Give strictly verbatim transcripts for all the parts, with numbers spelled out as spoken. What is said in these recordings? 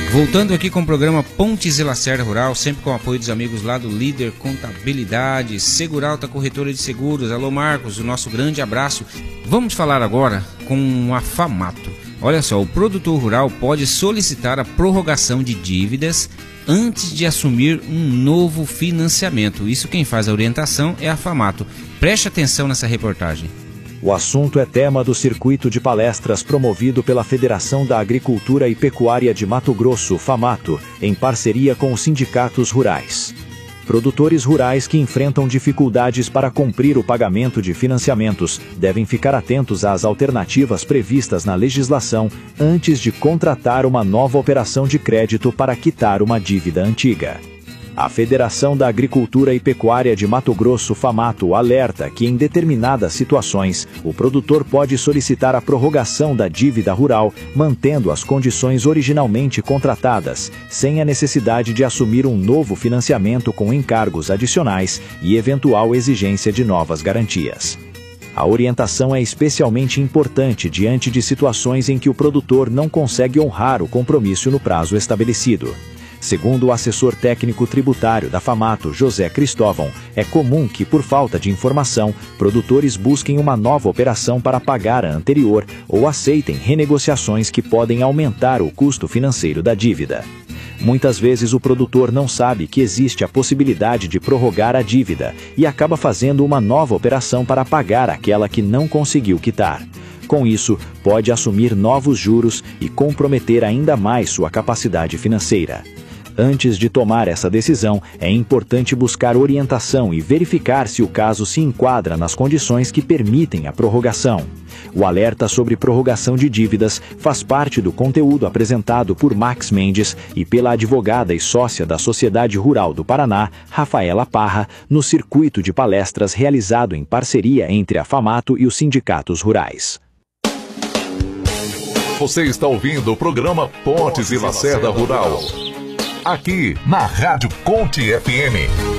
Voltando aqui com o programa Pontes e Lacerda Rural, sempre com o apoio dos amigos lá do Líder Contabilidade, Seguralta Corretora de Seguros. Alô Marcos, o nosso grande abraço. Vamos falar agora com a Famato. Olha só, o produtor rural pode solicitar a prorrogação de dívidas antes de assumir um novo financiamento. Isso quem faz a orientação é a Famato. Preste atenção nessa reportagem. O assunto é tema do circuito de palestras promovido pela Federação da Agricultura e Pecuária de Mato Grosso, Famato, em parceria com os sindicatos rurais. Produtores rurais que enfrentam dificuldades para cumprir o pagamento de financiamentos devem ficar atentos às alternativas previstas na legislação antes de contratar uma nova operação de crédito para quitar uma dívida antiga. A Federação da Agricultura e Pecuária de Mato Grosso, Famato, alerta que em determinadas situações o produtor pode solicitar a prorrogação da dívida rural, mantendo as condições originalmente contratadas, sem a necessidade de assumir um novo financiamento com encargos adicionais e eventual exigência de novas garantias. A orientação é especialmente importante diante de situações em que o produtor não consegue honrar o compromisso no prazo estabelecido. Segundo o assessor técnico tributário da Famato, José Cristóvão, é comum que, por falta de informação, produtores busquem uma nova operação para pagar a anterior ou aceitem renegociações que podem aumentar o custo financeiro da dívida. Muitas vezes o produtor não sabe que existe a possibilidade de prorrogar a dívida e acaba fazendo uma nova operação para pagar aquela que não conseguiu quitar. Com isso, pode assumir novos juros e comprometer ainda mais sua capacidade financeira. Antes de tomar essa decisão, é importante buscar orientação e verificar se o caso se enquadra nas condições que permitem a prorrogação. O alerta sobre prorrogação de dívidas faz parte do conteúdo apresentado por Max Mendes e pela advogada e sócia da Sociedade Rural do Paraná, Rafaela Parra, no circuito de palestras realizado em parceria entre a Famato e os sindicatos rurais. Você está ouvindo o programa Pontes e Lacerda Rural, aqui na Rádio Conte F M.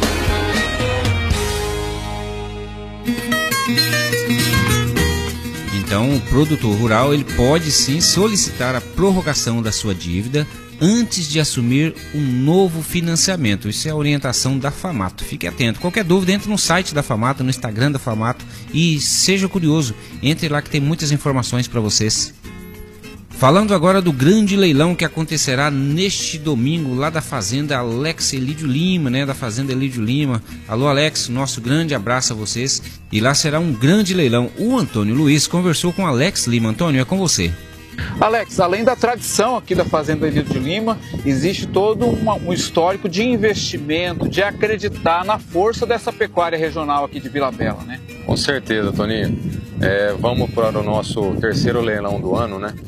Então, o produtor rural ele pode sim solicitar a prorrogação da sua dívida antes de assumir um novo financiamento. Isso é a orientação da Famato. Fique atento. Qualquer dúvida, entre no site da Famato, no Instagram da Famato e seja curioso. Entre lá que tem muitas informações para vocês. Falando agora do grande leilão que acontecerá neste domingo lá da Fazenda Alex Elídio Lima, né? Da Fazenda Elídio Lima. Alô Alex, nosso grande abraço a vocês. E lá será um grande leilão. O Antônio Luiz conversou com Alex Lima. Antônio, é com você. Alex, além da tradição aqui da Fazenda Elídio Lima, existe todo uma, um histórico de investimento, de acreditar na força dessa pecuária regional aqui de Vila Bela, né? Com certeza, Toninho. É, vamos para o nosso terceiro leilão do ano, né?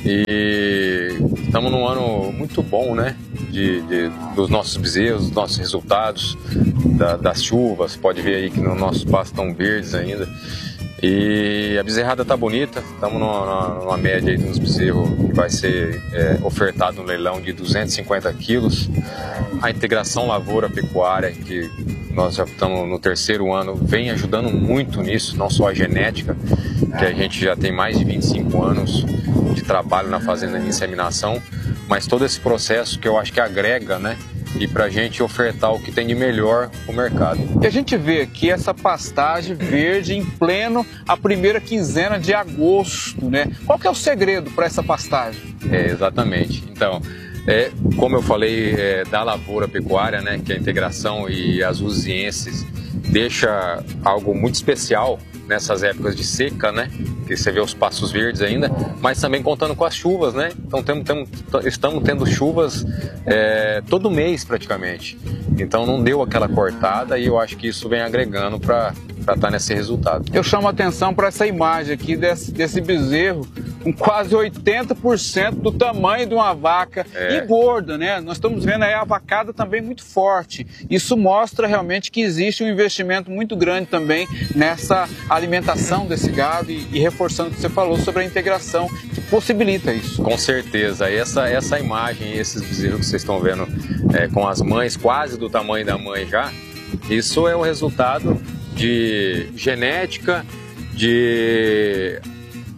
E estamos num ano muito bom, né? De, de, dos nossos bezerros, dos nossos resultados, da, das chuvas. Pode ver aí que no nosso pasto estão verdes ainda. E a bezerrada tá bonita, estamos numa, numa média aí de uns bezerros que vai ser é, ofertado no leilão de duzentos e cinquenta quilos. A integração lavoura-pecuária, que nós já estamos no terceiro ano, vem ajudando muito nisso, não só a genética, que a gente já tem mais de vinte e cinco anos de trabalho na fazenda de inseminação, mas todo esse processo que eu acho que agrega, né? E para a gente ofertar o que tem de melhor no mercado. E a gente vê aqui essa pastagem verde em pleno a primeira quinzena de agosto, né? Qual que é o segredo para essa pastagem? É, exatamente. Então, é, como eu falei é, da lavoura pecuária, né? Que a integração e as usienses deixa algo muito especial nessas épocas de seca, né? Que você vê os pastos verdes ainda, mas também contando com as chuvas, né? Então temos, temos, estamos tendo chuvas é, todo mês praticamente. Então não deu aquela cortada e eu acho que isso vem agregando para estar nesse resultado. Eu chamo a atenção para essa imagem aqui desse, desse bezerro com quase oitenta por cento do tamanho de uma vaca é. E gorda, né? Nós estamos vendo aí a vacada também muito forte. Isso mostra realmente que existe um investimento muito grande também nessa alimentação desse gado e, e reforçando o que você falou sobre a integração que possibilita isso. Com certeza. Essa, essa imagem, esses bezerros que vocês estão vendo é, com as mães quase do tamanho da mãe já, isso é o resultado de genética, de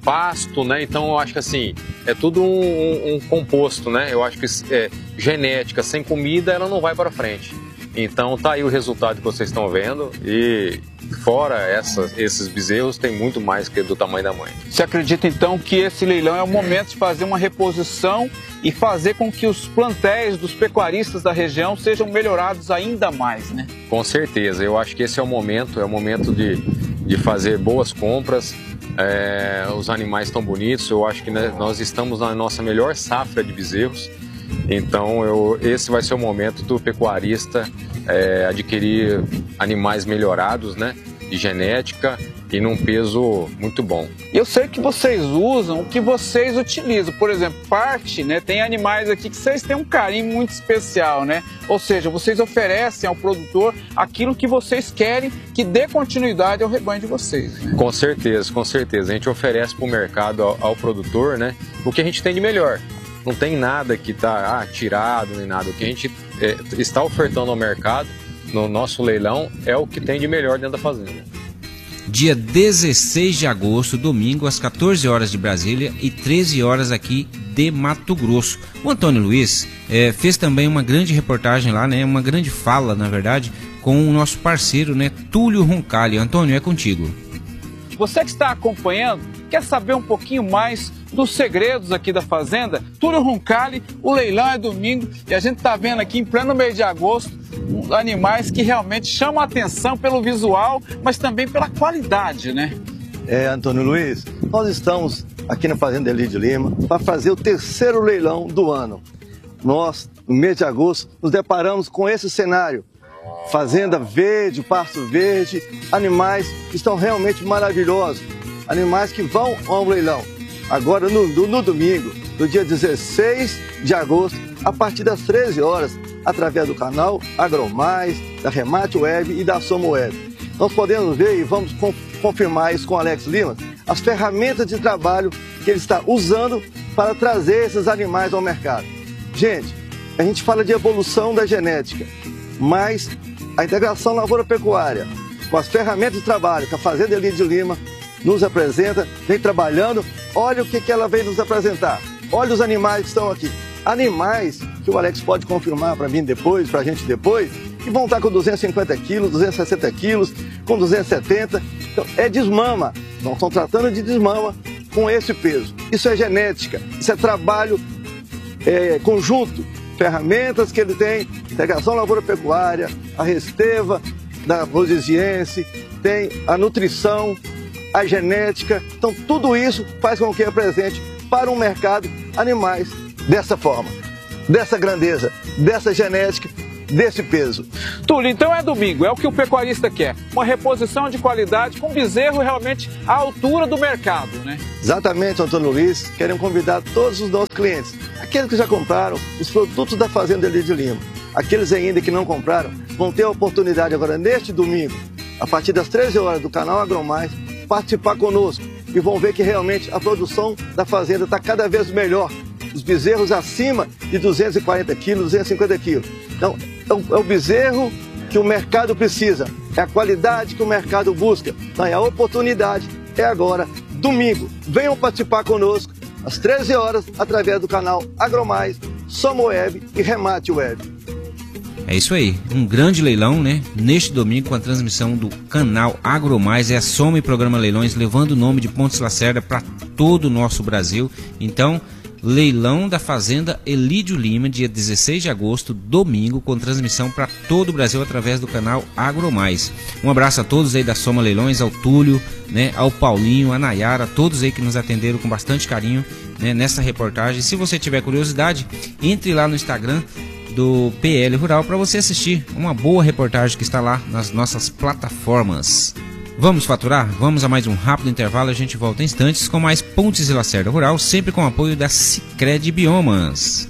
pasto, né? Então eu acho que assim, é tudo um, um, um composto, né? Eu acho que é, genética sem comida, ela não vai para frente. Então tá aí o resultado que vocês estão vendo e fora essas, esses bezerros tem muito mais que do tamanho da mãe. Você acredita então que esse leilão é o momento de fazer uma reposição e fazer com que os plantéis dos pecuaristas da região sejam melhorados ainda mais, né? Com certeza, eu acho que esse é o momento, é o momento de, de fazer boas compras. É, os animais estão bonitos, eu acho que né, nós estamos na nossa melhor safra de bezerros. Então eu, esse vai ser o momento do pecuarista é, adquirir animais melhorados, né, de genética e num peso muito bom. Eu sei que vocês usam o que vocês utilizam. Por exemplo, parte, né, tem animais aqui que vocês têm um carinho muito especial, né? Ou seja, vocês oferecem ao produtor aquilo que vocês querem que dê continuidade ao rebanho de vocês, né? Com certeza, com certeza. A gente oferece para o mercado, ao, ao produtor, né, o que a gente tem de melhor. Não tem nada que está ah, tirado nem nada. O que a gente é, está ofertando ao mercado, no nosso leilão, é o que tem de melhor dentro da fazenda. Dia dezesseis de agosto, domingo, às quatorze horas de Brasília e treze horas aqui de Mato Grosso. O Antônio Luiz é, fez também uma grande reportagem lá, né, uma grande fala, na verdade, com o nosso parceiro, né, Túlio Roncalli. Antônio, é contigo. Você que está acompanhando, quer saber um pouquinho mais dos segredos aqui da fazenda? Túlio Roncalli, o leilão é domingo e a gente está vendo aqui em pleno mês de agosto animais que realmente chamam a atenção pelo visual, mas também pela qualidade, né? É, Antônio Luiz, nós estamos aqui na Fazenda Elídio Lima para fazer o terceiro leilão do ano. Nós, no mês de agosto, nos deparamos com esse cenário. Fazenda verde, pasto verde, animais que estão realmente maravilhosos, animais que vão ao leilão. Agora, no, no domingo, no dia dezesseis de agosto, a partir das treze horas, através do canal AgroMais, da Remate Web e da Soma Web. Nós podemos ver e vamos confirmar isso com o Alex Lima, as ferramentas de trabalho que ele está usando para trazer esses animais ao mercado. Gente, a gente fala de evolução da genética, mas a integração lavoura-pecuária, com as ferramentas de trabalho que a Fazenda Elídio Lima nos apresenta, vem trabalhando, olha o que, que ela vem nos apresentar. Olha os animais que estão aqui. Animais que o Alex pode confirmar para mim depois, para a gente depois, que vão estar com duzentos e cinquenta quilos, duzentos e sessenta quilos, com duzentos e setenta. Então, é desmama. Não estão tratando de desmama com esse peso. Isso é genética, isso é trabalho é, conjunto. Ferramentas que ele tem, integração lavoura-pecuária, a Resteva da Rosiziense, tem a nutrição, a genética. Então, tudo isso faz com que apresente para um mercado animais dessa forma, dessa grandeza, dessa genética, desse peso. Túlio, então é domingo, é o que o pecuarista quer. Uma reposição de qualidade com bezerro realmente à altura do mercado, né? Exatamente, Antônio Luiz. Queremos convidar todos os nossos clientes, aqueles que já compraram os produtos da Fazenda Elídio Lima, aqueles ainda que não compraram, vão ter a oportunidade agora neste domingo, a partir das treze horas do canal AgroMais, participar conosco e vão ver que realmente a produção da fazenda está cada vez melhor. Os bezerros acima de duzentos e quarenta quilos, duzentos e cinquenta quilos. Então, é o, é o bezerro que o mercado precisa, é a qualidade que o mercado busca. Então, a oportunidade é agora, domingo. Venham participar conosco às treze horas, através do canal AgroMais, Soma Web e Remate Web. É isso aí, um grande leilão, né? Neste domingo com a transmissão do canal AgroMais, é a Soma e Programa Leilões, levando o nome de Pontes Lacerda para todo o nosso Brasil. Então, leilão da Fazenda Elídio Lima, dia dezesseis de agosto, domingo, com transmissão para todo o Brasil através do canal AgroMais. Um abraço a todos aí da Soma Leilões, ao Túlio, né, ao Paulinho, a Nayara, todos aí que nos atenderam com bastante carinho, né, nessa reportagem. Se você tiver curiosidade, entre lá no Instagram do P L Rural para você assistir uma boa reportagem que está lá nas nossas plataformas. Vamos faturar? Vamos a mais um rápido intervalo, a gente volta em instantes com mais Pontes e Lacerda Rural, sempre com o apoio da Sicredi Biomas.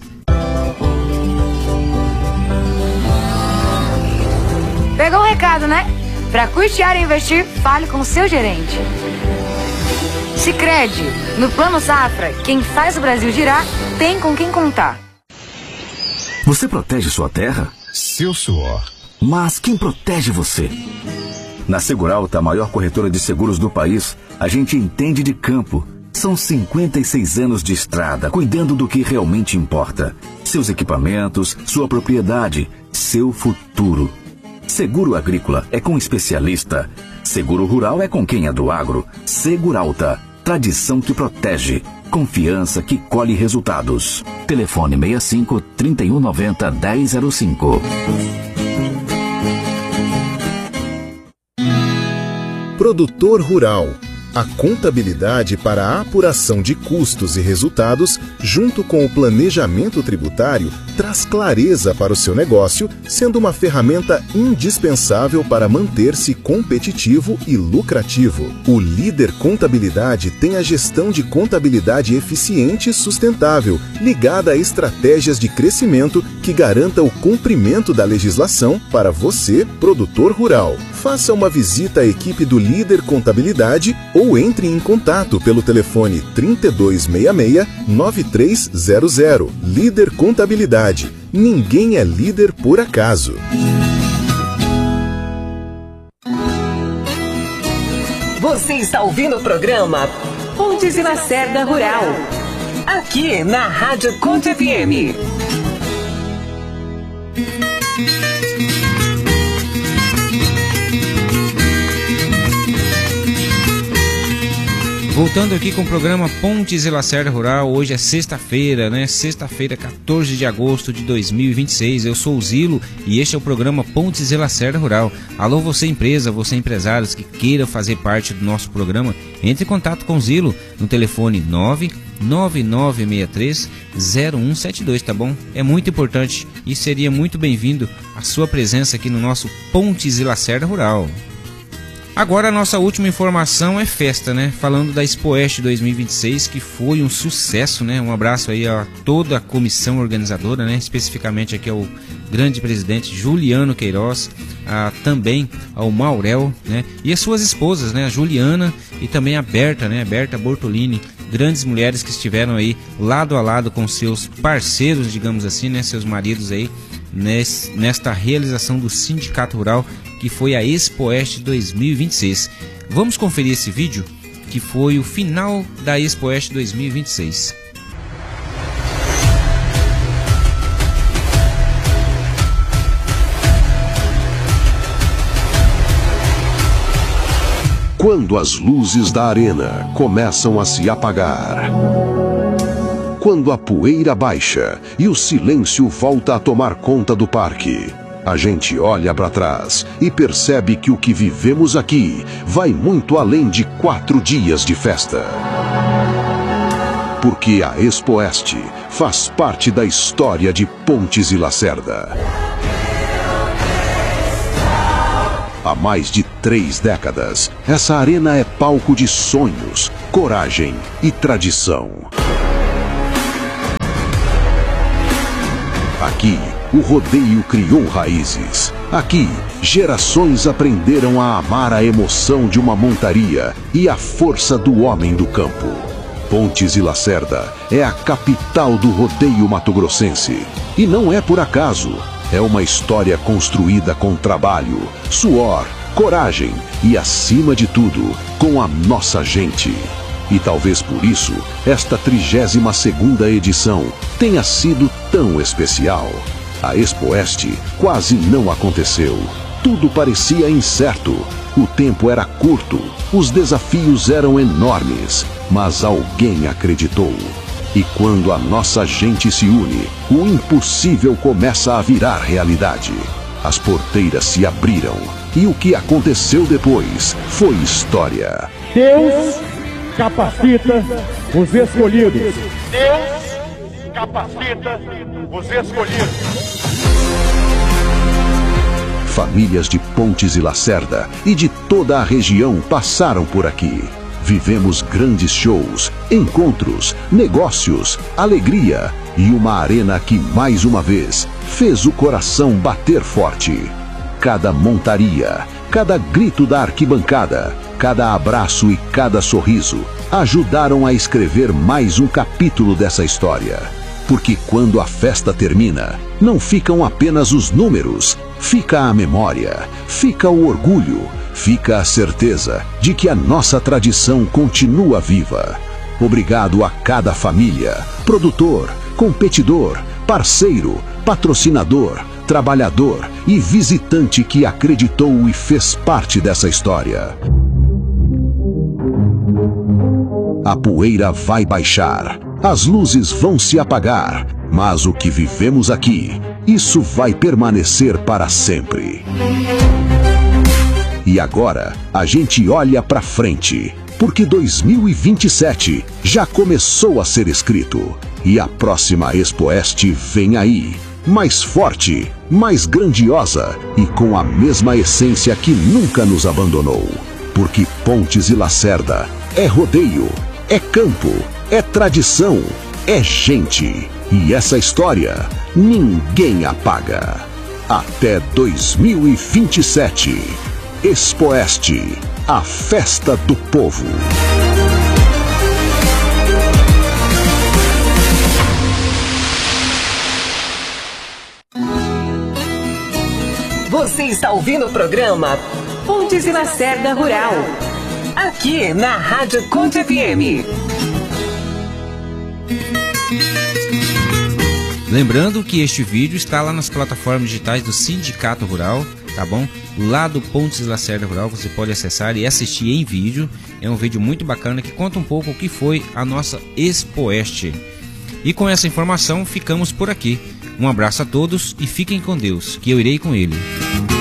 Pegou o recado, né? Para custear e investir, fale com o seu gerente. Sicredi, no Plano Safra, quem faz o Brasil girar, tem com quem contar. Você protege sua terra? Seu suor. Mas quem protege você? Na Seguralta, a maior corretora de seguros do país, a gente entende de campo. São cinquenta e seis anos de estrada, cuidando do que realmente importa. Seus equipamentos, sua propriedade, seu futuro. Seguro Agrícola é com especialista. Seguro Rural é com quem é do agro. Seguralta, tradição que protege. Confiança que colhe resultados. Telefone seis cinco, trinta e um, noventa, dez zero cinco. Produtor Rural. A contabilidade para a apuração de custos e resultados, junto com o planejamento tributário, traz clareza para o seu negócio, sendo uma ferramenta indispensável para manter-se competitivo e lucrativo. O Líder Contabilidade tem a gestão de contabilidade eficiente e sustentável, ligada a estratégias de crescimento que garanta o cumprimento da legislação para você, produtor rural. Faça uma visita à equipe do Líder Contabilidade ou entre em contato pelo telefone trinta e dois sessenta e seis, nove três zero zero. Líder Contabilidade. Ninguém é líder por acaso. Você está ouvindo o programa Pontes e Lacerda Rural, aqui na Rádio Conte F M. Voltando aqui com o programa Pontes e Lacerda Rural, hoje é sexta-feira, né? Sexta-feira, quatorze de agosto de dois mil e vinte e seis. Eu sou o Zilo e este é o programa Pontes e Lacerda Rural. Alô, você empresa, você empresários que queira fazer parte do nosso programa, entre em contato com o Zilo no telefone nove nove nove seis três zero um sete dois, tá bom? É muito importante e seria muito bem-vindo a sua presença aqui no nosso Pontes e Lacerda Rural. Agora a nossa última informação é festa, né? Falando da Expoeste dois mil e vinte e seis, que foi um sucesso, né? Um abraço aí a toda a comissão organizadora, né? Especificamente aqui ao grande presidente Juliano Queiroz, a, também ao Maurel, né? E as suas esposas, né? A Juliana e também a Berta, né? A Berta Bortolini, grandes mulheres que estiveram aí lado a lado com seus parceiros, digamos assim, né? Seus maridos aí, nesse, nesta realização do Sindicato Rural, que foi a Expoeste dois mil e vinte e seis. Vamos conferir esse vídeo, que foi o final da Expoeste dois mil e vinte e seis. Quando as luzes da arena começam a se apagar, quando a poeira baixa e o silêncio volta a tomar conta do parque, a gente olha para trás e percebe que o que vivemos aqui vai muito além de quatro dias de festa. Porque a Expoeste faz parte da história de Pontes e Lacerda. Há mais de três décadas, essa arena é palco de sonhos, coragem e tradição. Aqui, o rodeio criou raízes. Aqui, gerações aprenderam a amar a emoção de uma montaria e a força do homem do campo. Pontes e Lacerda é a capital do rodeio mato-grossense. E não é por acaso. É uma história construída com trabalho, suor, coragem e, acima de tudo, com a nossa gente. E talvez por isso, esta trigésima segunda edição tenha sido tão especial. A Expoeste quase não aconteceu. Tudo parecia incerto. O tempo era curto. Os desafios eram enormes. Mas alguém acreditou. E quando a nossa gente se une, o impossível começa a virar realidade. As porteiras se abriram. E o que aconteceu depois foi história. Deus capacita os escolhidos. Deus capacita os escolhidos. Famílias de Pontes e Lacerda e de toda a região passaram por aqui. Vivemos grandes shows, encontros, negócios, alegria e uma arena que, mais uma vez, fez o coração bater forte. Cada montaria, cada grito da arquibancada, cada abraço e cada sorriso ajudaram a escrever mais um capítulo dessa história. Porque quando a festa termina, não ficam apenas os números, fica a memória, fica o orgulho, fica a certeza de que a nossa tradição continua viva. Obrigado a cada família, produtor, competidor, parceiro, patrocinador, trabalhador e visitante que acreditou e fez parte dessa história. A poeira vai baixar, as luzes vão se apagar, mas o que vivemos aqui, isso vai permanecer para sempre. E agora, a gente olha para frente, porque dois mil e vinte e sete já começou a ser escrito. E a próxima Expoest vem aí, mais forte, mais grandiosa e com a mesma essência que nunca nos abandonou. Porque Pontes e Lacerda é rodeio, é campo, é tradição, é gente. E essa história ninguém apaga. Até dois mil e vinte e sete. Expoest, a festa do povo. Você está ouvindo o programa Pontes e Lacerda Rural, aqui na Rádio Conte F M. Lembrando que este vídeo está lá nas plataformas digitais do Sindicato Rural, tá bom? Lá do Pontes e Lacerda Rural você pode acessar e assistir em vídeo. É um vídeo muito bacana que conta um pouco o que foi a nossa Expoest. E com essa informação ficamos por aqui. Um abraço a todos e fiquem com Deus, que eu irei com ele.